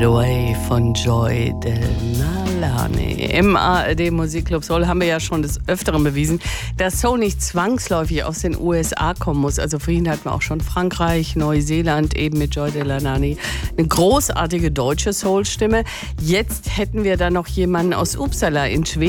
Away von Joy Delaney. Im ARD Musikclub Soul haben wir ja schon des Öfteren bewiesen, dass Soul nicht zwangsläufig aus den USA kommen muss. Also vorhin hatten wir auch schon Frankreich, Neuseeland, eben mit Joy Delaney. Eine großartige deutsche Soul-Stimme. Jetzt hätten wir da noch jemanden aus Uppsala in Schweden.